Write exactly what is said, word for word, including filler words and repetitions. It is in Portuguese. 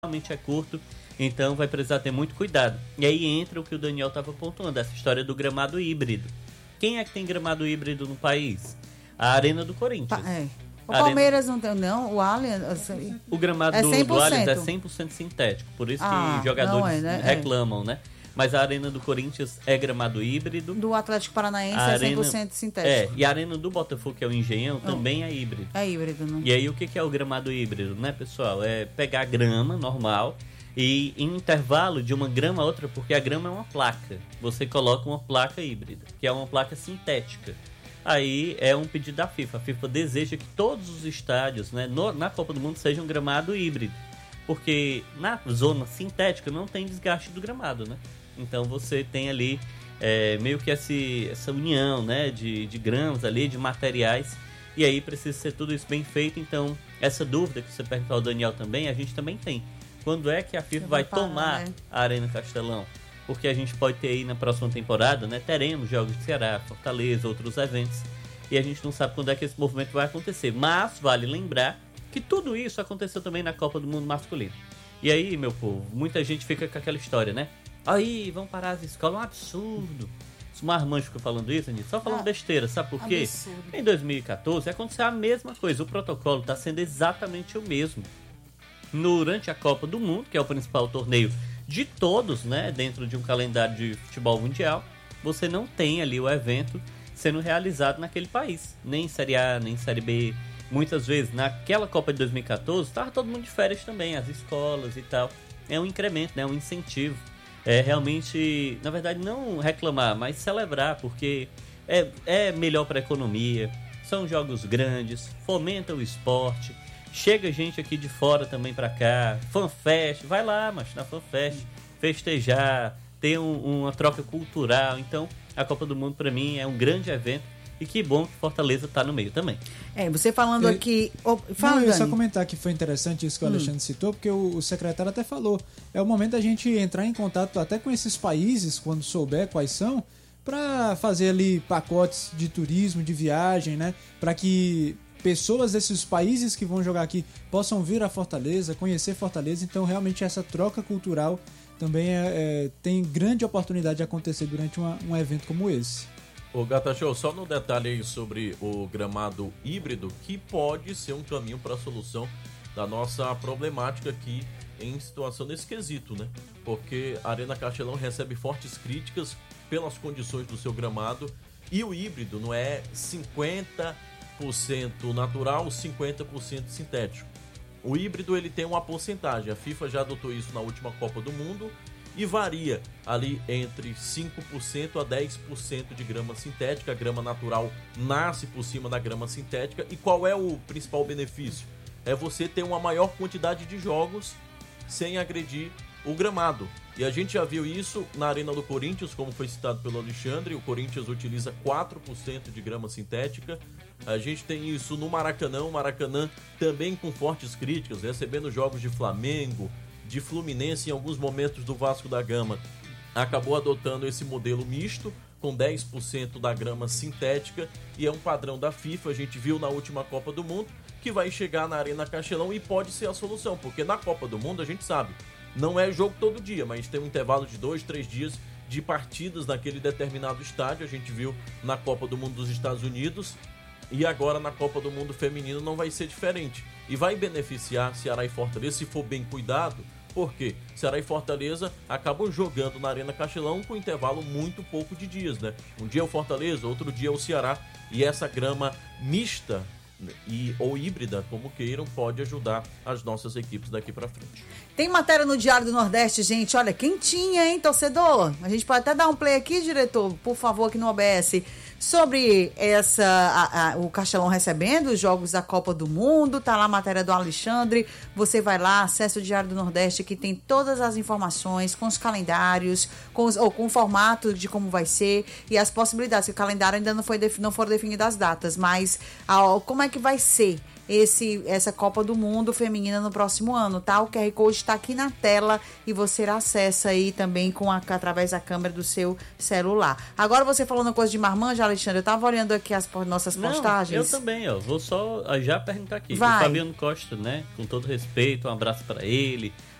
realmente é curto, então vai precisar ter muito cuidado. E aí entra o que o Daniel estava pontuando, essa história do gramado híbrido. Quem é que tem gramado híbrido no país? A Arena do Corinthians. É. O Arena... Palmeiras não tem, não? O Allianz... O gramado é do, do Allianz é cem por cento sintético, por isso ah, que jogadores é, né? reclamam, né? Mas a Arena do Corinthians é gramado híbrido. Do Atlético Paranaense a é cem por cento sintético. É, e a Arena do Botafogo, que é o Engenhão, oh. também é híbrido. É híbrido, não? E aí o que é o gramado híbrido, né, pessoal? É pegar grama normal e em intervalo de uma grama a outra, porque a grama é uma placa. Você coloca uma placa híbrida, que é uma placa sintética. Aí é um pedido da FIFA. A FIFA deseja que todos os estádios, né, no, na Copa do Mundo sejam gramado híbrido. Porque na zona sintética não tem desgaste do gramado, né? Então você tem ali é, meio que esse, essa união, né, de, de gramas ali, de materiais. E aí precisa ser tudo isso bem feito. Então essa dúvida que você perguntou ao Daniel também, a gente também tem. Quando é que a FIFA vai parar, tomar né? a Arena Castelão? Porque a gente pode ter aí na próxima temporada, né? Teremos jogos de Ceará, Fortaleza, outros eventos. E a gente não sabe quando é que esse movimento vai acontecer. Mas vale lembrar que tudo isso aconteceu também na Copa do Mundo masculino. E aí, meu povo, muita gente fica com aquela história, né? Aí, vão parar as escolas, um absurdo. Os marmanjos ficam falando isso, Anitta, só falando ah, besteira, sabe por quê? Absurdo. Em dois mil e catorze aconteceu a mesma coisa, o protocolo está sendo exatamente o mesmo. Durante a Copa do Mundo, que é o principal torneio de todos, né, dentro de um calendário de futebol mundial, você não tem ali o evento sendo realizado naquele país, nem Série A, nem Série B. Muitas vezes, naquela Copa de dois mil e catorze, estava todo mundo de férias também, as escolas e tal. É um incremento, né, um incentivo. É realmente, na verdade, não reclamar, mas celebrar, porque é, é melhor para a economia, são jogos grandes, fomenta o esporte. Chega gente aqui de fora também pra cá, fanfest, vai lá, mas na fanfest, festejar, ter um, uma troca cultural. Então, a Copa do Mundo pra mim é um grande evento e que bom que Fortaleza tá no meio também. É, você falando eu, aqui... Oh, fala, não, eu Dani. só comentar que foi interessante isso que o Alexandre hum. citou, porque o, o secretário até falou, é o momento da gente entrar em contato até com esses países, quando souber quais são, para fazer ali pacotes de turismo, de viagem, né, para que pessoas desses países que vão jogar aqui possam vir a Fortaleza, conhecer Fortaleza. Então realmente essa troca cultural também é, é, tem grande oportunidade de acontecer durante uma, um evento como esse. Ô Gata Show, só no detalhe aí sobre o gramado híbrido, que pode ser um caminho para a solução da nossa problemática aqui em situação desse quesito, né? Porque a Arena Castelão recebe fortes críticas pelas condições do seu gramado e o híbrido não é cinquenta por cento natural, cinquenta por cento sintético. O híbrido ele tem uma porcentagem, a FIFA já adotou isso na última Copa do Mundo e varia ali entre cinco por cento a dez por cento de grama sintética. A grama natural nasce por cima da grama sintética. E qual é o principal benefício? É você ter uma maior quantidade de jogos sem agredir o gramado. E a gente já viu isso na Arena do Corinthians, como foi citado pelo Alexandre. O Corinthians utiliza quatro por cento de grama sintética. A gente tem isso no Maracanã, o Maracanã também com fortes críticas, recebendo jogos de Flamengo, de Fluminense, em alguns momentos do Vasco da Gama. Acabou adotando esse modelo misto, com dez por cento da grama sintética, e é um padrão da FIFA, a gente viu na última Copa do Mundo, que vai chegar na Arena Castelão e pode ser a solução, porque na Copa do Mundo a gente sabe, não é jogo todo dia, mas tem um intervalo de dois, três dias de partidas naquele determinado estádio. A gente viu na Copa do Mundo dos Estados Unidos e agora na Copa do Mundo feminino não vai ser diferente. E vai beneficiar Ceará e Fortaleza se for bem cuidado, porque Ceará e Fortaleza acabam jogando na Arena Castelão com intervalo muito pouco de dias, né? Um dia é o Fortaleza, outro dia é o Ceará, e essa grama mista e, ou híbrida, como queiram, pode ajudar as nossas equipes daqui pra frente. Tem matéria no Diário do Nordeste, gente, olha, quentinha, hein, torcedor? A gente pode até dar um play aqui, diretor, por favor, aqui no O B S, sobre essa, a, a, o Castelão recebendo os jogos da Copa do Mundo. Tá lá a matéria do Alexandre, você vai lá, acessa o Diário do Nordeste, que tem todas as informações, com os calendários, com os, ou com o formato de como vai ser e as possibilidades, que o calendário ainda não, foi, não foram definidas as datas, mas a, como é que vai ser esse, essa Copa do Mundo feminina no próximo ano, tá? O Q R Code está aqui na tela e você acessa aí também com a, através da câmera do seu celular. Agora você falando uma coisa de marmanja, Alexandre, eu tava olhando aqui as nossas postagens. Não, eu também, ó, vou só já perguntar aqui. Vai. O Fabiano Costa, né, com todo respeito, um abraço para ele.